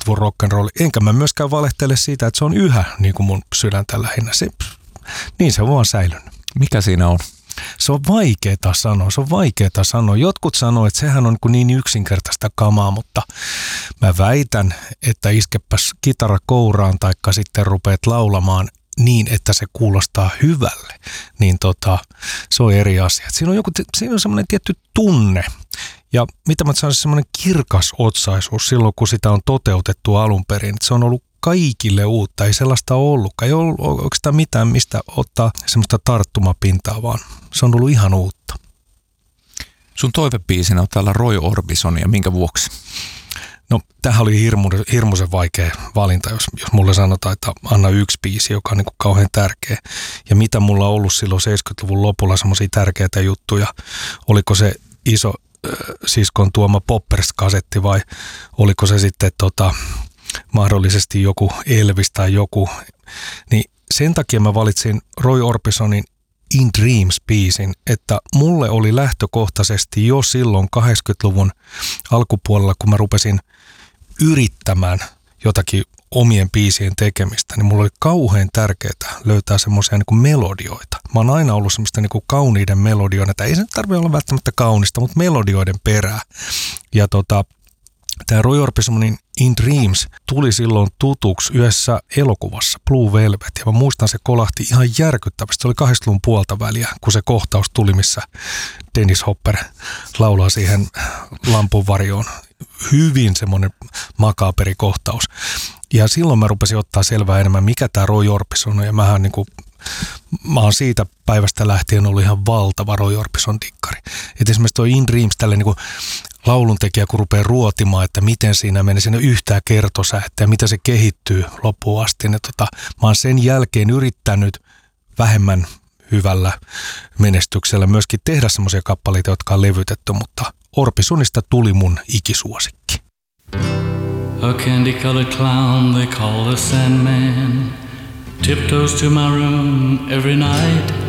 70-luvun rock'n'rolli. Enkä mä myöskään valehtele siitä, että se on yhä niin kuin mun sydäntä lähinnä. Niin se on vaan säilynyt. Mikä siinä on? Se on vaikeeta sanoa. Jotkut sanoo, että sehän on niin yksinkertaista kamaa, mutta mä väitän, että iskepäs kitara kouraan taikka sitten rupeat laulamaan niin, että se kuulostaa hyvälle. Niin se on eri asia. Siinä on semmoinen tietty tunne. Ja mitä mä sanoisin, semmoinen kirkas otsaisuus silloin, kun sitä on toteutettu alun perin. Se on ollut kaikille uutta, ei sellaista ollutkaan. Ei ollut oikeastaan mitään, mistä ottaa semmoista tarttumapintaa, vaan se on ollut ihan uutta. Sun toivebiisinä on täällä Roy Orbison, ja minkä vuoksi? No, tämähän oli hirmuisen vaikea valinta, jos mulle sanotaan, että anna yksi biisi, joka on niin kuin kauhean tärkeä. Ja mitä mulla on ollut silloin 70-luvun lopulla semmoisia tärkeitä juttuja. Oliko se iso siskon tuoma Poppers-kasetti vai oliko se sitten mahdollisesti joku Elvis tai joku. Niin sen takia mä valitsin Roy Orbisonin In Dreams-biisin, että mulle oli lähtökohtaisesti jo silloin 80-luvun alkupuolella, kun mä rupesin yrittämään jotakin omien biisien tekemistä, niin mulla oli kauhean tärkeää löytää semmoisia niin kuin melodioita. Mä oon aina ollut semmoista niin kuin kauniiden melodioiden, että ei se tarvitse olla välttämättä kaunista, mutta melodioiden perää. Ja tämä Roy Orbisonin In Dreams tuli silloin tutuksi yhdessä elokuvassa Blue Velvet, ja mä muistan, se kolahti ihan järkyttävästi. Se oli 80-luvun puolta väliä, kun se kohtaus tuli, missä Dennis Hopper laulaa siihen lampun varjoon. Hyvin semmoinen makaaperi kohtaus. Ja silloin mä rupesin ottaa selvää enemmän, mikä tämä Roy Orbison on, ja mä oon siitä päivästä lähtien ollut ihan valtava Roy Orbison dikkari. Et esimerkiksi toi In Dreams, tälle niinku lauluntekijä, kun rupeaa ruotimaan, että miten siinä menee sinne yhtään kertosäettä ja miten se kehittyy loppuun asti. Niin mä oon sen jälkeen yrittänyt vähemmän hyvällä menestyksellä myöskin tehdä semmoisia kappaleita, jotka on levytetty, mutta Orbisonista tuli mun ikisuosikki. A candy-colored clown they call the Sandman tiptoes to my room every night.